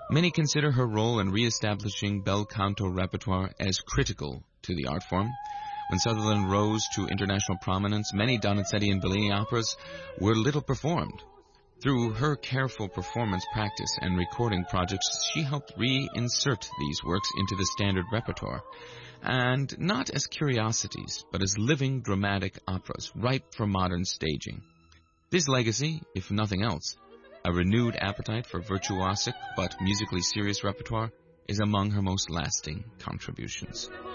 Many consider her role in re-establishing bel canto repertoire as critical to the art form. When Sutherland rose to international prominence, many Donizetti and Bellini operas were little performed. Through her careful performance practice and recording projects, she helped reinsert these works into the standard repertoire, and not as curiosities, but as living dramatic operas, ripe for modern staging. This legacy, if nothing else, a renewed appetite for virtuosic but musically serious repertoire, is among her most lasting contributions.